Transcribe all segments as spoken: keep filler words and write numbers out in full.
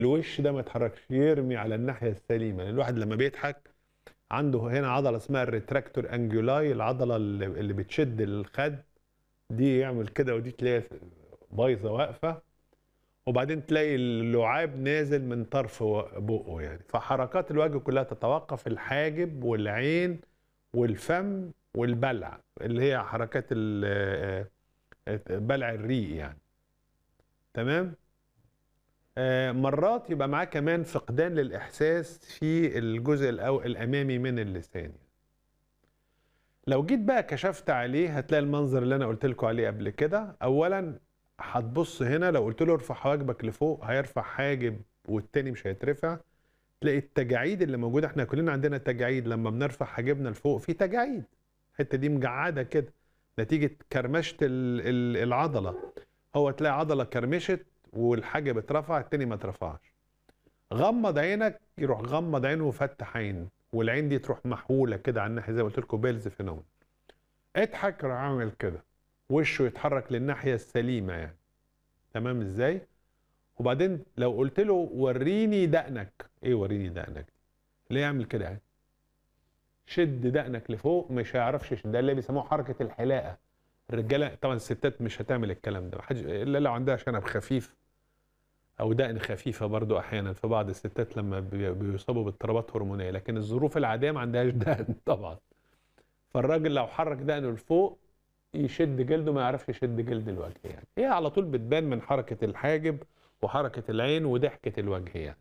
الوش ده ما يتحركش، يرمي على الناحية السليمة، لأن الواحد لما بيضحك عنده هنا عضلة اسمها الريتراكتور انجولاي، العضلة اللي اللي بتشد الخد دي، يعمل كده ودي تلاقيها بايظة واقفة، وبعدين تلاقي اللعاب نازل من طرف بقه يعني، فحركات الوجه كلها تتوقف، الحاجب والعين والفم والبلع اللي هي حركات ال- بلع الريق يعني. تمام. آه، مرات يبقى معاه كمان فقدان للإحساس في الجزء الأو- الأمامي من اللسان. لو جيت بقى كشفت عليه هتلاقي المنظر اللي أنا قلت لكم عليه قبل كده. أولا هتبص هنا، لو قلت له ارفع حواجبك لفوق هيرفع حاجب والتاني مش هيترفع. تلاقي التجاعيد اللي موجودة، احنا كلنا عندنا تجاعيد لما بنرفع حاجبنا لفوق، في تجاعيد الحتة دي مجعدة كده نتيجة كرمشة ال- ال- العضلة. هو تلاقي عضلة كرمشت والحاجب اترفع، التاني ما اترفعش. غمض عينك، يروح غمض عينه وفتح عين، والعين دي تروح محوله كده على الناحيه زي ما قلت لكم بيلز فينومين. اضحك، راح عامل كده، وشه يتحرك للناحيه السليمه يعني. تمام ازاي؟ وبعدين لو قلت له وريني دقنك، ايه وريني دقنك؟ ليه يعمل كده يعني؟ شد دقنك لفوق، مش هيعرفش يشد، ده اللي بيسموه حركه الحلاقه. الرجاله طبعا، الستات مش هتعمل الكلام ده محدش الا لو عندها شنب خفيف او دقن خفيفه، برضو احيانا في بعض الستات لما بي- بيصابوا باضطرابات هرمونيه، لكن الظروف العاديه ما عندهاش دقن طبعا. فالراجل لو حرك دقنه لفوق يشد جلده، ما يعرفش يشد جلد الوجه يعني. هي على طول بتبان من حركه الحاجب وحركه العين وضحكه الوجه يعني.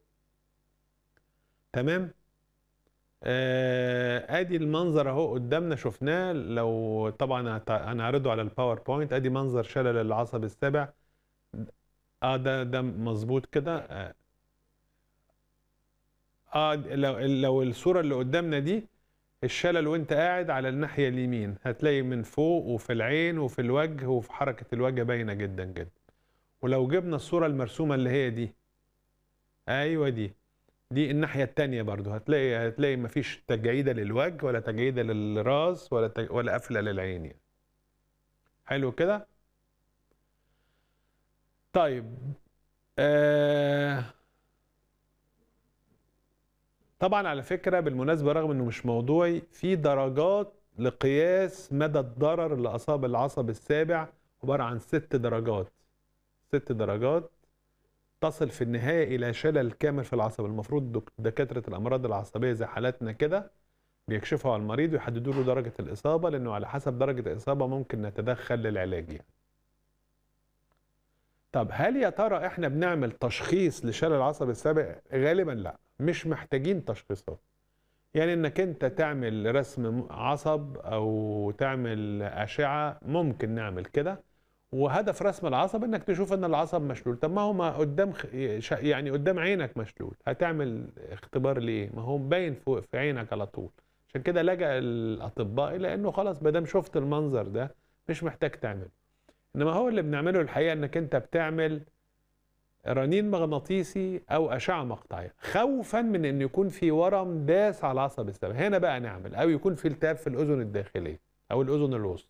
تمام. آه، ادي المنظر اهو قدامنا شفناه. لو طبعا هت- هنعرضه على الباوربوينت. ادي منظر شلل العصب السابع. اه ده ده مظبوط كده. اه آه، لو لو الصوره اللي قدامنا دي الشلل وانت قاعد على الناحية اليمين، هتلاقي من فوق وفي العين وفي الوجه وفي حركة الوجه باينة جدا جدا. ولو جبنا الصورة المرسومة اللي هي دي، ايوه دي دي الناحية التانية برضو، هتلاقي هتلاقي مفيش تجعيدة للوجه ولا تجعيدة للراس ولا تج... ولا قفلة للعين يعني. حلو كده. طيب. آه... طبعا على فكرة بالمناسبة، رغم انه مش موضوعي، في درجات لقياس مدى الضرر اللي اصاب العصب السابع، عبارة عن ست درجات. ست درجات تصل في النهاية إلى شلل كامل في العصب. المفروض دك- دكاترة الأمراض العصبية زي حالاتنا كده بيكشفوا على المريض ويحددوا له درجة الإصابة، لأنه على حسب درجة الإصابة ممكن نتدخل للعلاج يعني. طب هل يا ترى إحنا بنعمل تشخيص لشلل العصب السابع؟ غالبا لا، مش محتاجين تشخيصات. يعني إنك أنت تعمل رسم عصب أو تعمل أشعة ممكن نعمل كده، وهدف رسم العصب انك تشوف ان العصب مشلول. طب ما هو ما قدام خ... يعني قدام عينك مشلول، هتعمل اختبار ليه؟ ما هو باين فوق في عينك على طول. عشان كده لجأ الاطباء الى انه خلاص ما دام شفت المنظر ده مش محتاج تعمل. انما هو اللي بنعمله الحقيقه انك انت بتعمل رنين مغناطيسي او اشعه مقطعيه، خوفا من ان يكون في ورم داس على العصب السابع. هنا بقى نعمل، او يكون في التهاب في الاذن الداخليه او الاذن الوسطى.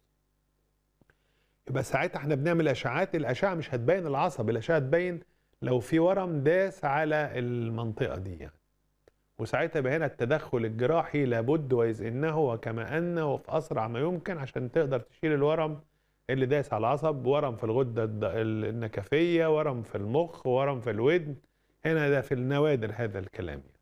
يبقى ساعتها احنا بنعمل اشعاعات. الاشعه مش هتبين العصب، الاشعه هتبين لو في ورم داس على المنطقه دي يعني. وساعتها يبقى هنا التدخل الجراحي لابد، واذ انه وكما انه وفي اسرع ما يمكن، عشان تقدر تشيل الورم اللي داس على العصب. ورم في الغده الد- النكفيه، ورم في المخ، ورم في الودن. هنا ده في النوادر هذا الكلام يعني.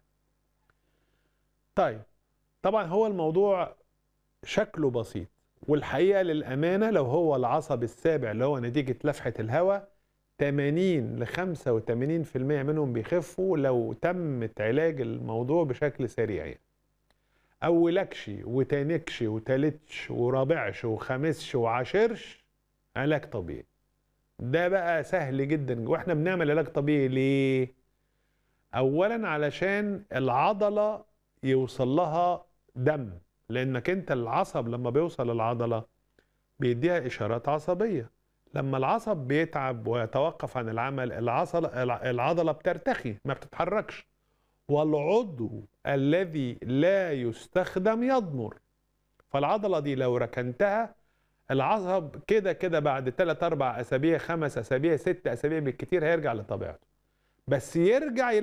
طيب. طبعا هو الموضوع شكله بسيط، والحقيقة للأمانة لو هو العصب السابع اللي هو نتيجة لفحة الهواء، ثمانين ل خمسة وثمانين بالمئة منهم بيخفوا لو تمت علاج الموضوع بشكل سريع يعني. أولكش وتانكش وتالتش ورابعش وخامسش وعاشرش علاج طبيعي. ده بقى سهل جدا. واحنا بنعمل علاج طبيعي ليه؟ أولا علشان العضلة يوصل لها دم، لأنك أنت العصب لما بيوصل للعضلة بيديها إشارات عصبية. لما العصب بيتعب ويتوقف عن العمل، العصل العضلة بترتخي ما بتتحركش، والعضو الذي لا يستخدم يضمر. فالعضلة دي لو ركنتها، العصب كده كده بعد ثلاث أربع أسابيع، خمس أسابيع، ست أسابيع بالكتير هيرجع لطبيعته. بس يرجع